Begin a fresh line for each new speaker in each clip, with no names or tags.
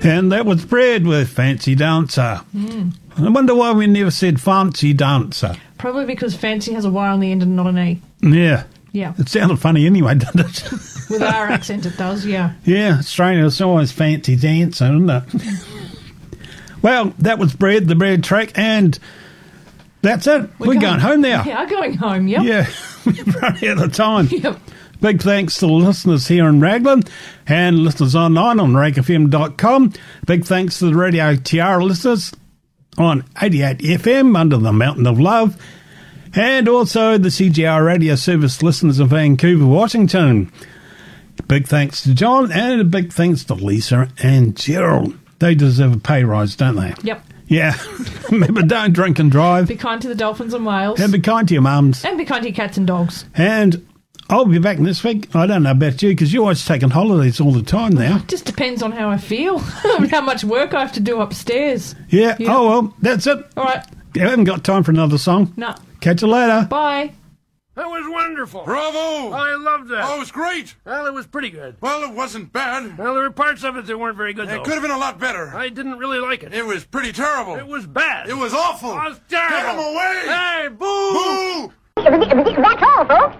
And that was Bread with Fancy Dancer. I wonder why we never said Fancy Dancer.
Probably because fancy has a Y on the end and not an E.
Yeah.
Yeah.
It sounded funny anyway, didn't it?
With our accent it does, yeah.
Yeah, Australia is always Fancy Dancer, isn't it? Well, that was Bread, the Bread track, and that's it. We're going home now.
We are going home, yep.
Yeah, we've run out of time.
Yep.
Big thanks to the listeners here in Raglan and listeners online on ragfm.com. Big thanks to the Radio Tiara listeners on 88 FM under the Mountain of Love, and also the CGR Radio Service listeners in Vancouver, Washington. Big thanks to John, and a big thanks to Lisa and Gerald. They deserve a pay rise, don't they?
Yep.
Yeah. Remember, don't drink and drive.
Be kind to the dolphins and whales.
And be kind to your mums.
And be kind to your cats and dogs.
And I'll be back this week. I don't know about you, because you're always taking holidays all the time now.
It just depends on how I feel. How much work I have to do upstairs.
Yeah. Oh, well, that's it.
All right.
You haven't got time for another song.
No.
Catch you later.
Bye.
That was wonderful.
Bravo!
I loved that.
Oh, it was great.
Well, it was pretty good.
Well, it wasn't bad.
Well, there were parts of it that weren't very good, though.
It could have been a lot better.
I didn't really like it.
It was pretty terrible.
It was bad.
It was awful.
It was terrible.
Get him away!
Hey, boo!
Boo!
That's all, folks.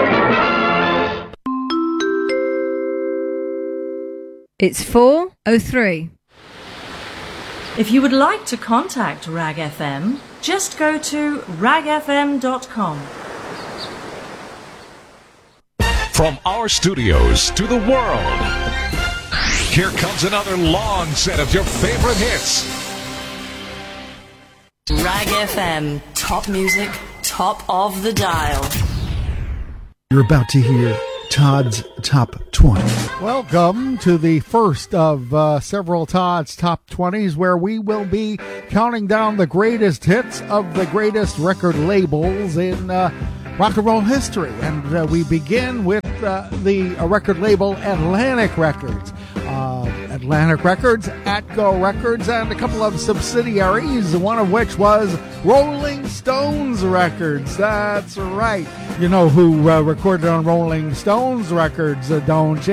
It's 4:03.
If you would like to contact Rag FM, just go to ragfm.com.
From our studios to the world, here comes another long set of your favorite hits.
Rag FM, top music, top of the dial.
You're about to hear Todd's Top 20.
Welcome to the first of several Todd's Top 20s, where we will be counting down the greatest hits of the greatest record labels in rock and roll history. And we begin with the record label Atlantic Records. Atlantic Records, Atco Records, and a couple of subsidiaries, one of which was Rolling Stones Records. That's right. You know who recorded on Rolling Stones Records, don't you?